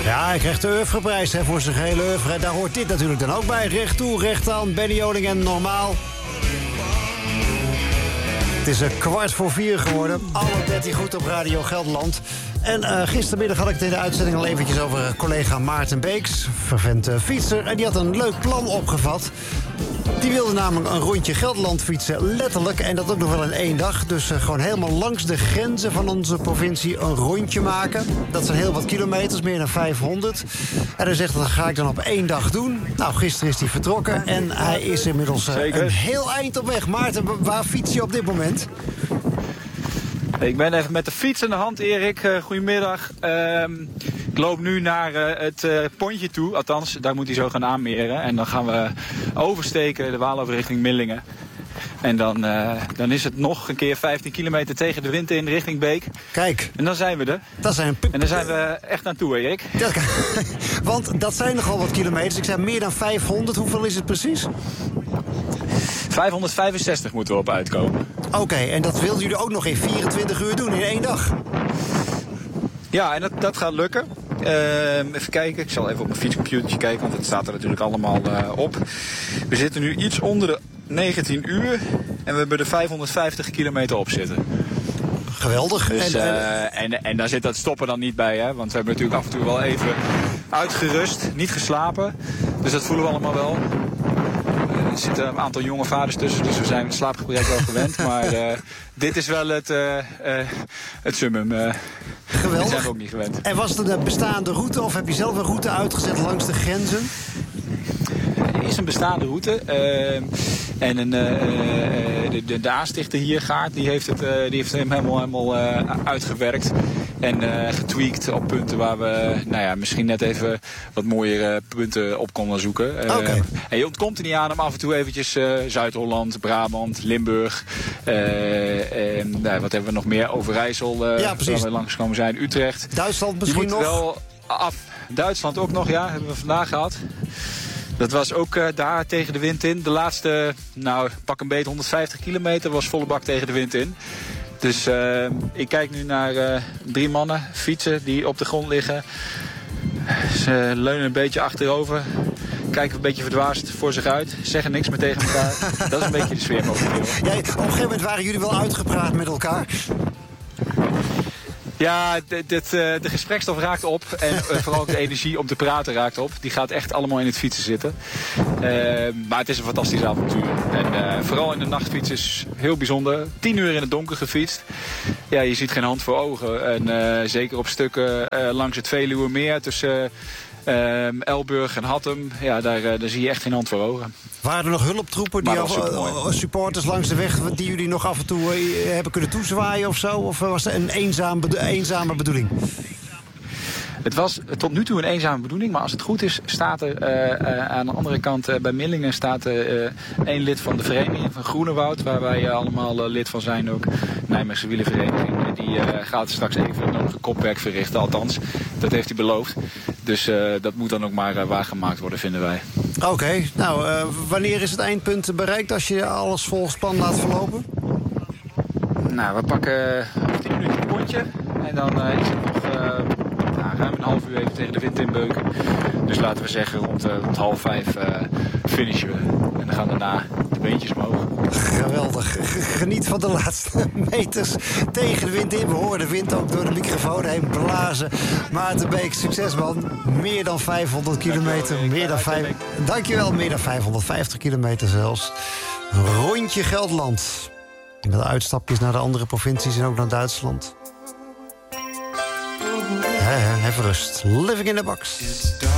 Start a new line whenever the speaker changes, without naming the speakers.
Ja, hij krijgt de oeuvreprijs voor zijn gehele oeuvre. Daar hoort dit natuurlijk dan ook bij. Recht toe, recht aan, Benny Joling en Normaal. Het is 3:15 geworden. Alle 13 goed op Radio Gelderland. En gistermiddag had ik het in de uitzending al eventjes over collega Maarten Beeks. Vervent fietser. En die had een leuk plan opgevat. Die wilde namelijk een rondje Gelderland fietsen, letterlijk. En dat ook nog wel in 1 dag. Dus gewoon helemaal langs de grenzen van onze provincie een rondje maken. Dat zijn heel wat kilometers, meer dan 500. En hij zegt, dat ga ik dan op 1 dag doen. Nou, gisteren is hij vertrokken. En hij is inmiddels een heel eind op weg. Maarten, waar fiets je op dit moment?
Ik ben even met de fiets in de hand, Erik. Goedemiddag. Ik loop nu naar het pontje toe. Althans, daar moet hij zo gaan aanmeren. En dan gaan we oversteken de Waal over richting Millingen. En dan is het nog een keer 15 kilometer tegen de wind in richting Beek.
Kijk.
En dan zijn we er. En dan zijn we echt aan toe, Erik.
Want dat zijn nogal wat kilometers. Ik zei meer dan 500. Hoeveel is het precies?
565 moeten we op uitkomen.
Oké, en dat wilden jullie ook nog in 24 uur doen, in 1 dag?
Ja, en dat gaat lukken. Even kijken, ik zal even op mijn fietscomputertje kijken, want het staat er natuurlijk allemaal op. We zitten nu iets onder de 19 uur en we hebben er 550 kilometer op zitten.
Geweldig.
Dus, en daar zit dat stoppen dan niet bij, hè? Want we hebben natuurlijk af en toe wel even uitgerust, niet geslapen. Dus dat voelen we allemaal wel. Er zitten een aantal jonge vaders tussen, dus we zijn het slaapgebrek wel gewend. Maar dit is wel het summum.
Geweldig.
Dat zijn we ook niet gewend.
En was het een bestaande route of heb je zelf een route uitgezet langs de grenzen?
Er is een bestaande route. En de aanstichter hier, Gaart, die heeft hem helemaal uitgewerkt. En getweakt op punten waar we misschien net even wat mooiere punten op konden zoeken.
Okay.
En je ontkomt er niet aan om af en toe eventjes Zuid-Holland, Brabant, Limburg. Wat hebben we nog meer? Overijssel, waar we langsgekomen zijn. Utrecht.
Duitsland misschien nog?
Je moet wel af. Duitsland ook nog, ja. Hebben we vandaag gehad. Dat was ook daar tegen de wind in. De laatste, pak een beetje 150 kilometer was volle bak tegen de wind in. Dus ik kijk nu naar 3 mannen fietsen die op de grond liggen. Ze leunen een beetje achterover. Kijken een beetje verdwaasd voor zich uit. Zeggen niks meer tegen elkaar. Dat is een beetje de sfeer momenteel.
Ja, op een gegeven moment waren jullie wel uitgepraat met elkaar.
Ja, de gesprekstof raakt op. En vooral de energie om te praten raakt op. Die gaat echt allemaal in het fietsen zitten. Maar het is een fantastisch avontuur. En vooral in de nachtfiets is heel bijzonder. 10 uur in het donker gefietst. Ja, je ziet geen hand voor ogen. En zeker op stukken langs het Veluwemeer tussen Elburg en Hattem. Ja, daar zie je echt geen hand voor ogen.
Waren er nog hulptroepen, supporters langs de weg die jullie nog af en toe hebben kunnen toezwaaien of zo? Of was het een eenzame bedoeling?
Het was tot nu toe een eenzame bedoeling, maar als het goed is staat er aan de andere kant bij Millingen staat één lid van de vereniging van Groenewoud, waar wij allemaal lid van zijn ook, Nijmeegse wielervereniging. Die gaat straks even nog een kopwerk verrichten, althans, dat heeft hij beloofd. Dus dat moet dan ook maar waargemaakt worden, vinden wij.
Oké, wanneer is het eindpunt bereikt als je alles volgens plan laat verlopen?
Nou, we pakken 10 minuten het pontje en dan is het nog ruim een half uur even tegen de wind inbeuken. Dus laten we zeggen rond 4:30 finishen we. En dan gaan daarna de beentjes omhoog.
Geweldig. Geniet van de laatste meters tegen de wind in. We horen de wind ook door de microfoon heen blazen. Maarten Beek, succes man. Meer dan 500 kilometer. Dankjewel, meer dan 550 kilometer zelfs. Rondje Gelderland. En dat uitstapjes naar de andere provincies en ook naar Duitsland. Even rust. Living in the box.